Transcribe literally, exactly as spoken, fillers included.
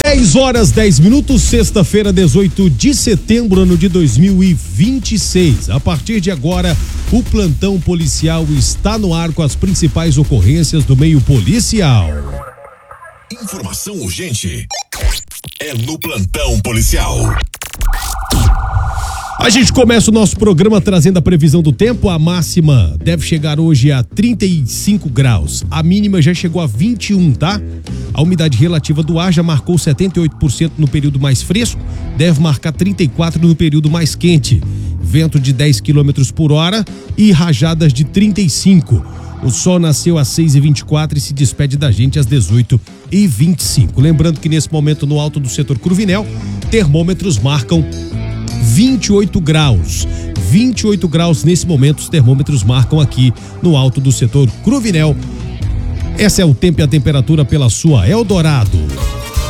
dez horas, dez minutos, sexta-feira, dezoito de setembro, ano de dois mil e vinte e seis. A partir de agora, o plantão policial está no ar com as principais ocorrências do meio policial. Informação urgente é no plantão policial. A gente começa o nosso programa trazendo a previsão do tempo. A máxima deve chegar hoje a trinta e cinco graus. A mínima já chegou a vinte e um, tá? A umidade relativa do ar já marcou setenta e oito por cento no período mais fresco, deve marcar trinta e quatro por cento no período mais quente. Vento de dez quilômetros por hora e rajadas de trinta e cinco. O sol nasceu às seis e vinte e quatro e se despede da gente às dezoito e vinte e cinco. Lembrando que nesse momento no alto do setor Cruvinel, termômetros marcam vinte e oito graus. vinte e oito graus nesse momento, os termômetros marcam aqui no alto do setor Cruvinel. Essa é o tempo e a temperatura pela sua Eldorado.